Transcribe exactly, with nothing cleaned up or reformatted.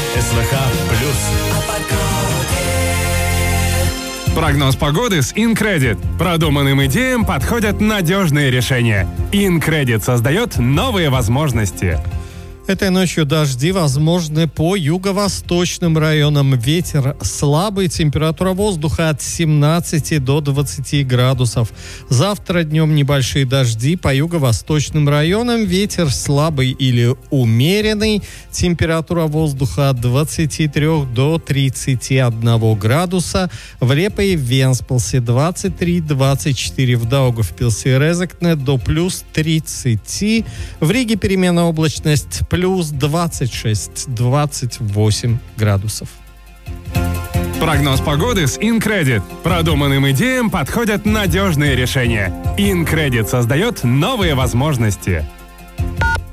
СВХ плюс. Прогноз погоды с InCredit. Продуманным идеям подходят надежные решения. InCredit создает новые возможности. Этой ночью дожди возможны по юго-восточным районам. Ветер слабый, температура воздуха от семнадцати до двадцати градусов. Завтра днем небольшие дожди по юго-восточным районам. Ветер слабый или умеренный. Температура воздуха от двадцати трёх до тридцати одного градуса. В Репе и Венспилсе двадцать три - двадцать четыре. В Даугавпилсе и Резекне до плюс тридцати. В Риге переменная облачность плюс двадцать шесть - двадцать восемь градусов. Прогноз погоды с InCredit. Продуманным идеям подходят надежные решения. InCredit создает новые возможности.